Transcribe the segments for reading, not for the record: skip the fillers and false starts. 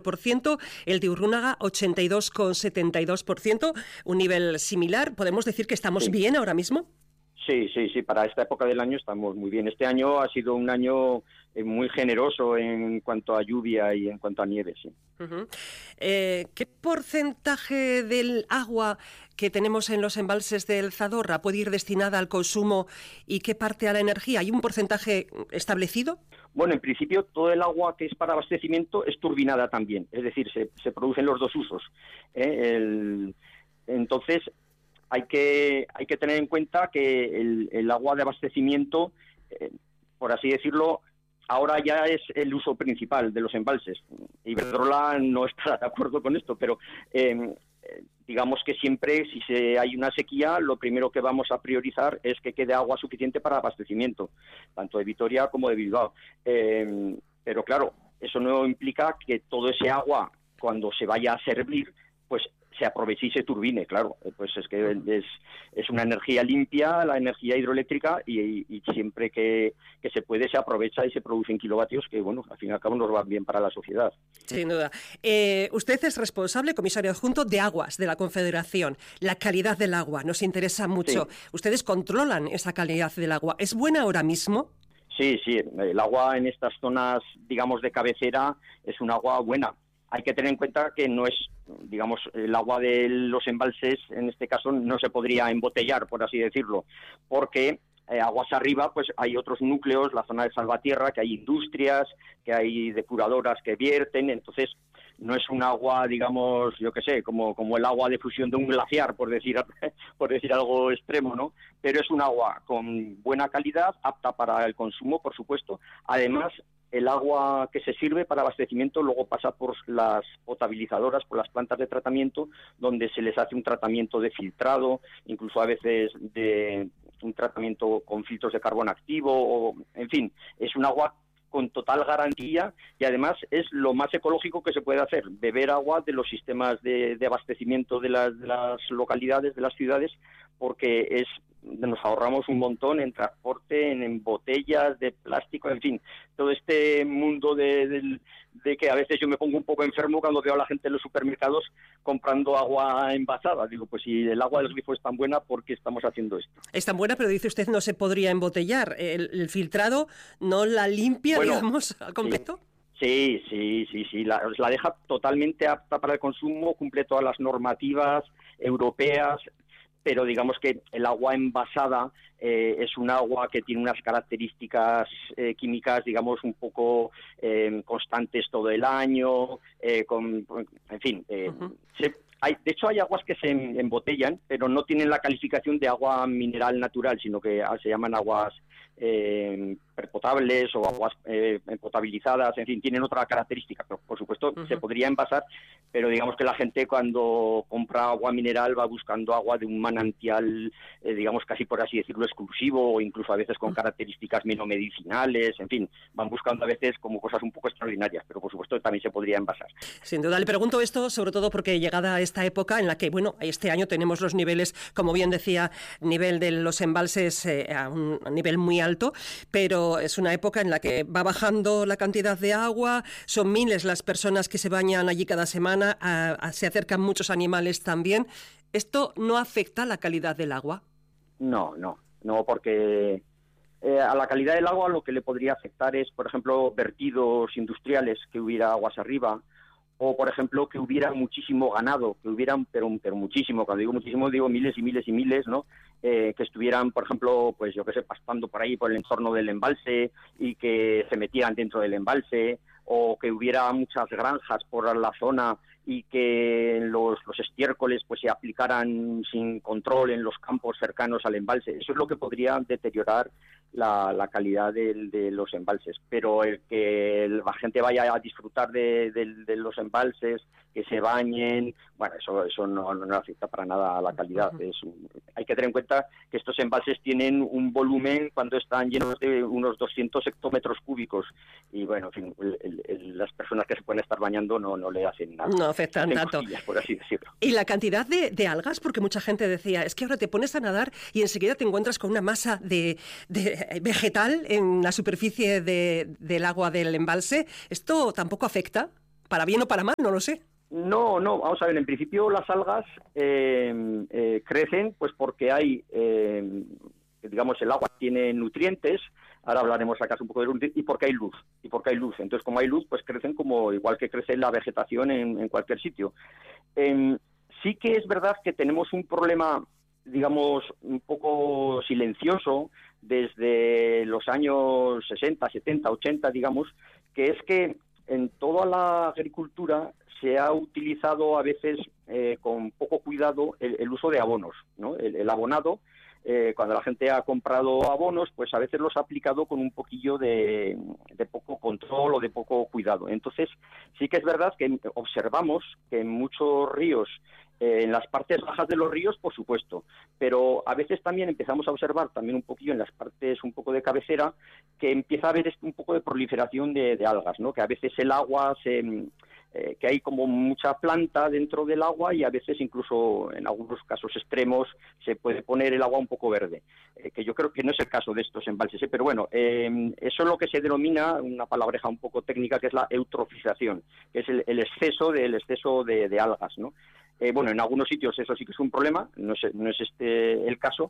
82%, el de Urrunaga 82,72%, un nivel similar. ¿Podemos decir que estamos bien ahora mismo? Sí, para esta época del año estamos muy bien. Este año ha sido un año muy generoso en cuanto a lluvia y en cuanto a nieve, sí. Uh-huh. ¿Qué porcentaje del agua que tenemos en los embalses del Zadorra puede ir destinada al consumo y qué parte a la energía? ¿Hay un porcentaje establecido? Bueno, en principio todo el agua que es para abastecimiento es turbinada también, es decir, se producen los dos usos. Entonces hay que tener en cuenta que el agua de abastecimiento, por así decirlo, ahora ya es el uso principal de los embalses. Iberdrola no estará de acuerdo con esto, pero digamos que siempre, si hay una sequía, lo primero que vamos a priorizar es que quede agua suficiente para abastecimiento, tanto de Vitoria como de Bilbao. Pero claro, eso no implica que todo ese agua, cuando se vaya a servir, pues se aproveche y se turbine, claro. Pues es que es una energía limpia, la energía hidroeléctrica, y siempre que se puede se aprovecha y se producen kilovatios que, bueno, al fin y al cabo nos van bien para la sociedad. Sin duda. Usted es responsable, comisario adjunto de Aguas de la Confederación. La calidad del agua nos interesa mucho. Sí. Ustedes controlan esa calidad del agua. ¿Es buena ahora mismo? Sí, el agua en estas zonas, digamos, de cabecera es un agua buena. Hay que tener en cuenta que no es, digamos, el agua de los embalses, en este caso, no se podría embotellar, por así decirlo, porque aguas arriba, pues hay otros núcleos, la zona de Salvatierra, que hay industrias, que hay depuradoras que vierten, entonces no es un agua, digamos, yo qué sé, como el agua de fusión de un glaciar, por decir algo extremo, ¿no? Pero es un agua con buena calidad, apta para el consumo, por supuesto. Además, el agua que se sirve para abastecimiento luego pasa por las potabilizadoras, por las plantas de tratamiento, donde se les hace un tratamiento de filtrado, incluso a veces de un tratamiento con filtros de carbono activo, en fin, es un agua con total garantía y además es lo más ecológico que se puede hacer, beber agua de los sistemas de abastecimiento de las localidades, de las ciudades, porque nos ahorramos un montón en transporte, en botellas de plástico, en fin, todo este mundo de que a veces yo me pongo un poco enfermo cuando veo a la gente en los supermercados comprando agua envasada. Digo, pues si el agua del grifo es tan buena, ¿por qué estamos haciendo esto? Es tan buena, pero dice usted no se podría embotellar. ¿El filtrado no la limpia, digamos, al completo? Sí. La deja totalmente apta para el consumo, cumple todas las normativas europeas, pero digamos que el agua envasada es un agua que tiene unas características químicas, digamos, un poco constantes todo el año, en fin. De hecho, hay aguas que se embotellan, pero no tienen la calificación de agua mineral natural, sino que se llaman aguas perpotables o aguas potabilizadas, en fin, tienen otra característica, pero por supuesto se podría envasar, pero digamos que la gente cuando compra agua mineral va buscando agua de un manantial, digamos casi por así decirlo exclusivo, o incluso a veces con características medicinales, en fin, van buscando a veces como cosas un poco extraordinarias, pero por supuesto también se podría envasar. Sin duda, le pregunto esto sobre todo porque llegada a esta época en la que, bueno, este año tenemos los niveles, como bien decía, nivel de los embalses a un nivel muy alto, pero es una época en la que va bajando la cantidad de agua, son miles las personas que se bañan allí cada semana, se acercan muchos animales también. ¿Esto no afecta a la calidad del agua? No, porque a la calidad del agua lo que le podría afectar es, por ejemplo, vertidos industriales, que hubiera aguas arriba, o, por ejemplo, que hubiera muchísimo ganado, que hubieran, pero muchísimo, cuando digo muchísimo, digo miles y miles y miles, ¿no? Que estuvieran, por ejemplo, pues yo qué sé, pastando por ahí, por el entorno del embalse, y que se metieran dentro del embalse, o que hubiera muchas granjas por la zona y que los estiércoles pues se aplicaran sin control en los campos cercanos al embalse. Eso es lo que podría deteriorar la calidad de los embalses. Pero el que la gente vaya a disfrutar de los embalses, que se bañen, bueno, eso no afecta para nada a la calidad. Hay que tener en cuenta que estos embalses tienen un volumen cuando están llenos de unos 200 hectómetros cúbicos y, bueno, en fin, las personas que se pueden estar bañando no le hacen nada. No afectan tanto. Por así decirlo. Y la cantidad de algas, porque mucha gente decía, es que ahora te pones a nadar y enseguida te encuentras con una masa de vegetal en la superficie del agua del embalse. ¿Esto tampoco afecta? para bien o para mal, no lo sé. No, vamos a ver, en principio las algas crecen pues porque hay, digamos, el agua tiene nutrientes, ahora hablaremos acaso un poco de nutrientes, y porque hay luz. Entonces, como hay luz, pues crecen como igual que crece la vegetación en cualquier sitio. Sí que es verdad que tenemos un problema, digamos, un poco silencioso desde los años 60, 70, 80, digamos, que es que en toda la agricultura se ha utilizado a veces con poco cuidado el uso de abonos, ¿no? El abonado, cuando la gente ha comprado abonos, pues a veces los ha aplicado con un poquillo de poco control o de poco cuidado. Entonces, sí que es verdad que observamos que en muchos ríos, en las partes bajas de los ríos, por supuesto, pero a veces también empezamos a observar también un poquillo en las partes un poco de cabecera que empieza a haber un poco de proliferación de algas, ¿no? Que a veces el agua que hay como mucha planta dentro del agua y a veces incluso en algunos casos extremos se puede poner el agua un poco verde, que yo creo que no es el caso de estos embalses, pero bueno, eso es lo que se denomina, una palabreja un poco técnica, que es la eutrofización, que es el exceso de algas, ¿no? Bueno, en algunos sitios eso sí que es un problema, no es este el caso,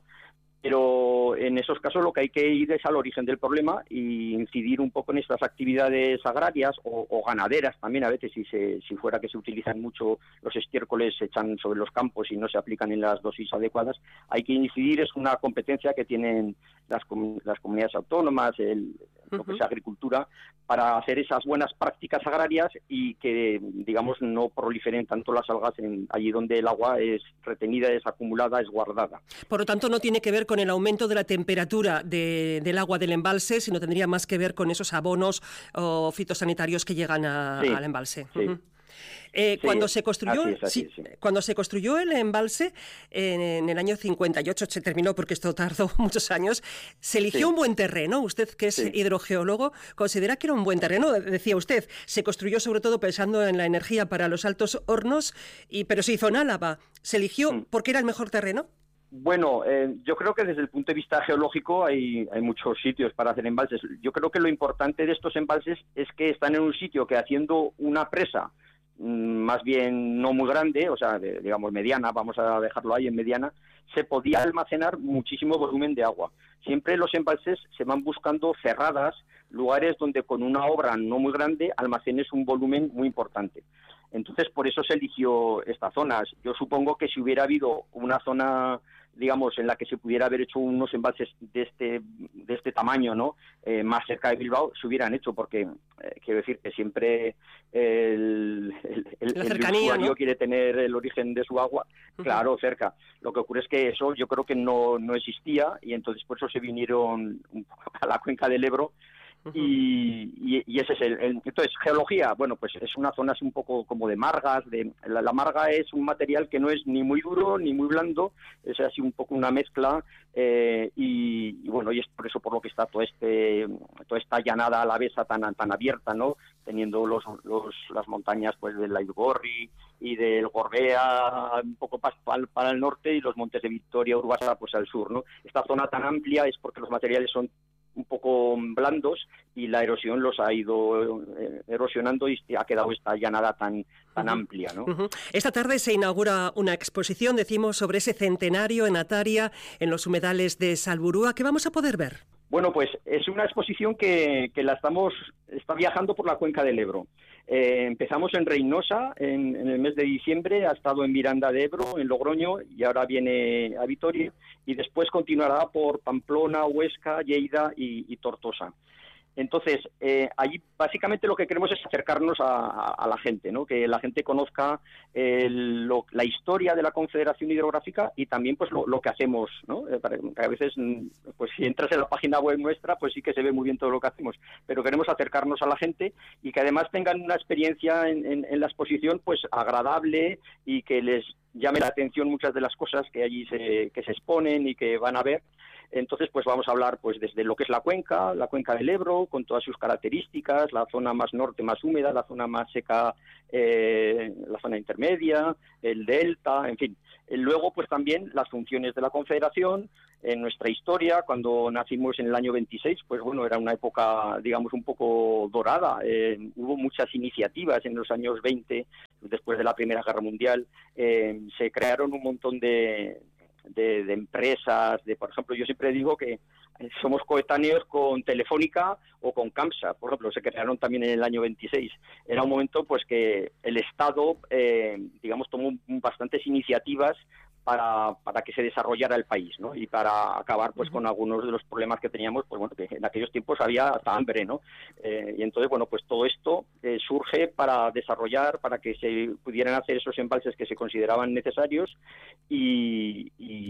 pero en esos casos lo que hay que ir es al origen del problema y incidir un poco en estas actividades agrarias o ganaderas también a veces, si fuera que se utilizan mucho los estiércoles, se echan sobre los campos y no se aplican en las dosis adecuadas. Hay que incidir, es una competencia que tienen las comunidades autónomas, lo que es agricultura, para hacer esas buenas prácticas agrarias y que, digamos, no proliferen tanto las algas allí donde el agua es retenida, es acumulada, es guardada. Por lo tanto, no tiene que ver con el aumento de la temperatura del agua del embalse, sino tendría más que ver con esos abonos o fitosanitarios que llegan al embalse. Sí. Cuando se construyó, sí. Cuando se construyó el embalse en el año 58, se terminó porque esto tardó muchos años, se eligió un buen terreno. Usted, que es hidrogeólogo, considera que era un buen terreno. Decía usted, se construyó sobre todo pensando en la energía para los altos hornos, pero se hizo en Álava. ¿Se eligió porque era el mejor terreno? Bueno, yo creo que desde el punto de vista geológico hay muchos sitios para hacer embalses. Yo creo que lo importante de estos embalses es que están en un sitio que, haciendo una presa más bien no muy grande, o sea, digamos mediana, vamos a dejarlo ahí en mediana, se podía almacenar muchísimo volumen de agua. Siempre los embalses se van buscando cerradas, lugares donde con una obra no muy grande almacenes un volumen muy importante. Entonces, por eso se eligió esta zona. Yo supongo que si hubiera habido una zona, digamos, en la que se pudiera haber hecho unos embalses de este tamaño, ¿no? Más cerca de Bilbao, se hubieran hecho, porque quiero decir que siempre el usuario, ¿no?, quiere tener el origen de su agua, claro, cerca. Lo que ocurre es que eso yo creo que no existía, y entonces por eso se vinieron a la cuenca del Ebro. Y ese es entonces, geología, bueno, pues es una zona así un poco como de margas. La marga es un material que no es ni muy duro ni muy blando, es así un poco una mezcla, y bueno, y es por eso por lo que está toda esta llanada alavesa tan abierta, ¿no? Teniendo las montañas pues del Aizgorri y del Gorbea un poco para el norte, y los montes de Vitoria, Urbasa, pues al sur, ¿no? Esta zona tan amplia es porque los materiales son un poco blandos y la erosión los ha ido erosionando y ha quedado esta llanada tan amplia, ¿no? Esta tarde se inaugura una exposición, decimos, sobre ese centenario en Ataria, en los humedales de Salburua. ¿Qué vamos a poder ver? Bueno, pues es una exposición que está viajando por la cuenca del Ebro. Empezamos en Reynosa en el mes de diciembre, ha estado en Miranda de Ebro, en Logroño, y ahora viene a Vitoria, y después continuará por Pamplona, Huesca, Lleida y Tortosa. Entonces, allí básicamente lo que queremos es acercarnos a la gente, ¿no? Que la gente conozca la historia de la Confederación Hidrográfica y también pues lo que hacemos, ¿no? A veces, pues si entras en la página web nuestra, pues sí que se ve muy bien todo lo que hacemos, pero queremos acercarnos a la gente y que además tengan una experiencia en la exposición pues agradable, y que les llame la atención muchas de las cosas que allí que se exponen y que van a ver. Entonces, pues vamos a hablar pues desde lo que es la cuenca del Ebro, con todas sus características, la zona más norte más húmeda, la zona más seca, la zona intermedia, el delta, en fin. Luego, pues también las funciones de la Confederación. En nuestra historia, cuando nacimos en el año 26, pues bueno, era una época, digamos, un poco dorada. Hubo muchas iniciativas en los años 20, después de la Primera Guerra Mundial. Se crearon un montón de empresas, por ejemplo, yo siempre digo que somos coetáneos con Telefónica o con CAMSA, por ejemplo, se crearon también en el año 26. Era un momento pues que el Estado, digamos, tomó bastantes iniciativas para que se desarrollara el país, ¿no? Y para acabar pues con algunos de los problemas que teníamos, pues bueno, que en aquellos tiempos había hasta hambre, ¿no? Y entonces, bueno, pues todo esto surge para desarrollar, para que se pudieran hacer esos embalses que se consideraban necesarios y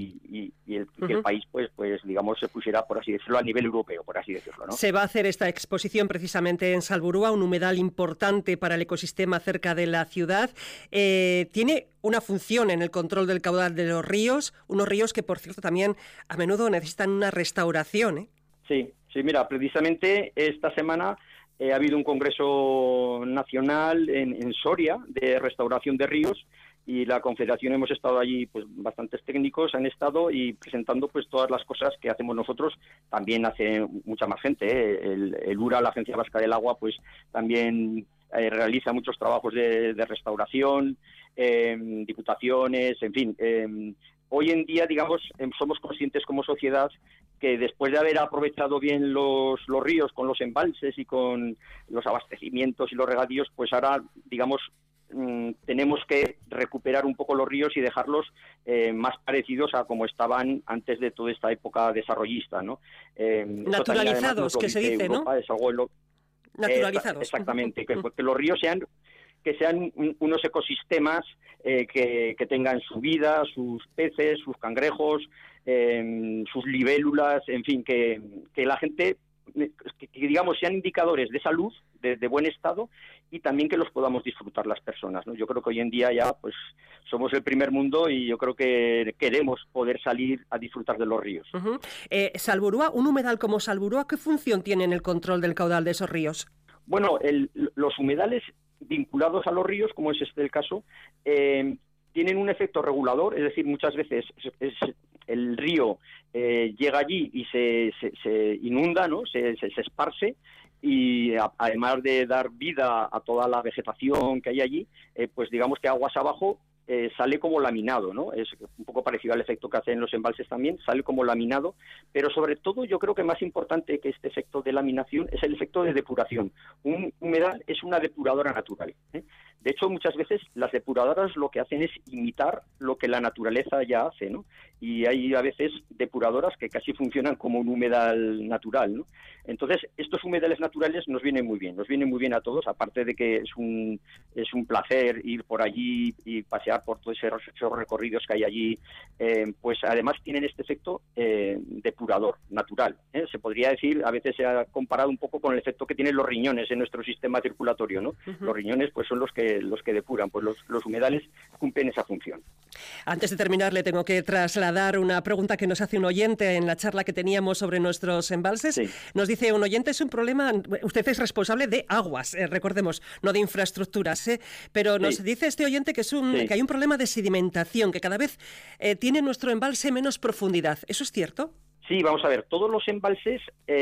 que el país, pues digamos, se pusiera, por así decirlo, a nivel europeo, por así decirlo, ¿no? Se va a hacer esta exposición precisamente en Salburua, un humedal importante para el ecosistema cerca de la ciudad. Tiene una función en el control del caudal de los ríos, unos ríos que, por cierto, también a menudo necesitan una restauración, ¿eh? Sí, mira, precisamente esta semana ha habido un congreso nacional en Soria de restauración de ríos y la Confederación hemos estado allí, pues bastantes técnicos han estado y presentando pues todas las cosas que hacemos nosotros, también hace mucha más gente, ¿eh? El URA, la Agencia Vasca del Agua, pues también realiza muchos trabajos de restauración, diputaciones, en fin. Hoy en día, digamos, somos conscientes como sociedad que después de haber aprovechado bien los ríos con los embalses y con los abastecimientos y los regadíos, pues ahora, digamos, tenemos que recuperar un poco los ríos y dejarlos más parecidos a como estaban antes de toda esta época desarrollista, ¿no? Naturalizados, que se dice, Europa, ¿no? Es algo naturalizados. Exactamente, que los ríos sean unos ecosistemas que tengan su vida, sus peces, sus cangrejos, sus libélulas, en fin, que la gente, que digamos, sean indicadores de salud, de buen estado, y también que los podamos disfrutar las personas, ¿no? Yo creo que hoy en día ya pues somos el primer mundo y yo creo que queremos poder salir a disfrutar de los ríos. Salburua, un humedal como Salburua, ¿qué función tiene en el control del caudal de esos ríos? Bueno, los humedales vinculados a los ríos, como es este el caso, tienen un efecto regulador, es decir, muchas veces el río llega allí y se inunda, ¿no? Se esparce, y además de dar vida a toda la vegetación que hay allí, pues digamos que aguas abajo sale como laminado, ¿no? Es un poco parecido al efecto que hacen los embalses también, sale como laminado, pero sobre todo yo creo que más importante que este efecto de laminación es el efecto de depuración. Un humedal es una depuradora natural, ¿eh? De hecho, muchas veces las depuradoras lo que hacen es imitar lo que la naturaleza ya hace, ¿no? Y hay a veces depuradoras que casi funcionan como un humedal natural, ¿no? Entonces, estos humedales naturales nos vienen muy bien a todos, aparte de que es un placer ir por allí y pasear por todos esos recorridos que hay allí, pues además tienen este efecto depurador, natural, ¿eh? Se podría decir, a veces se ha comparado un poco con el efecto que tienen los riñones en nuestro sistema circulatorio, ¿no? Los riñones pues son los que depuran, pues los humedales cumplen esa función. Antes de terminar, le tengo que trasladar una pregunta que nos hace un oyente en la charla que teníamos sobre nuestros embalses. Sí. Nos dice un oyente, es un problema, usted es responsable de aguas, recordemos, no de infraestructuras, pero nos dice este oyente que que hay un problema de sedimentación, que cada vez tiene nuestro embalse menos profundidad. ¿Eso es cierto? Sí, vamos a ver, todos los embalses,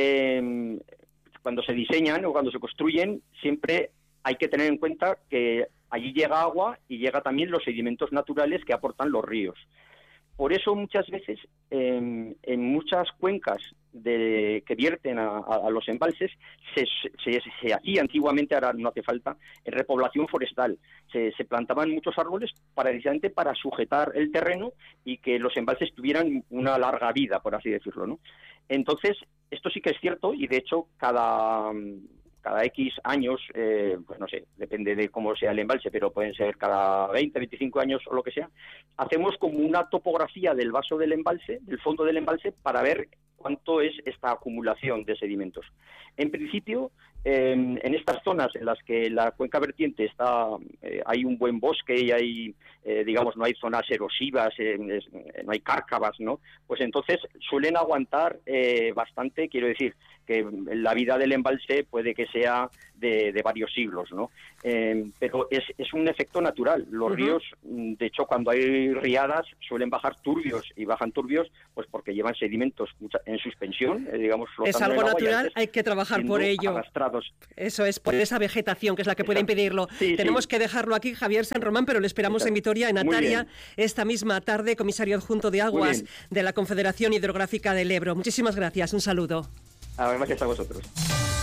cuando se diseñan o cuando se construyen, siempre hay que tener en cuenta que allí llega agua y llega también los sedimentos naturales que aportan los ríos. Por eso muchas veces en muchas cuencas que vierten a los embalses se hacía antiguamente, ahora no hace falta, en repoblación forestal. Se plantaban muchos árboles precisamente para sujetar el terreno y que los embalses tuvieran una larga vida, por así decirlo, ¿no? Entonces, esto sí que es cierto y de hecho cada X años, pues no sé, depende de cómo sea el embalse, pero pueden ser cada 20, 25 años o lo que sea, hacemos como una topografía del vaso del embalse, del fondo del embalse, para ver cuánto es esta acumulación de sedimentos. En principio, en estas zonas en las que la cuenca vertiente está, hay un buen bosque y hay, digamos, no hay zonas erosivas, no hay cárcavas, ¿no? Pues entonces suelen aguantar bastante, quiero decir, que la vida del embalse puede que sea de varios siglos, ¿no? Pero es un efecto natural. Los ríos, de hecho, cuando hay riadas, suelen bajar turbios, y bajan turbios pues porque llevan sedimentos en suspensión, digamos, flotando es algo en el agua, natural, hay que trabajar por ello. Arrastrados. Eso es, por esa vegetación que es la que puede impedirlo. Sí, Tenemos que dejarlo aquí, Javier San Román, pero le esperamos en Vitoria, en Ataria, esta misma tarde, comisario adjunto de Aguas de la Confederación Hidrográfica del Ebro. Muchísimas gracias, un saludo. Gracias a vosotros.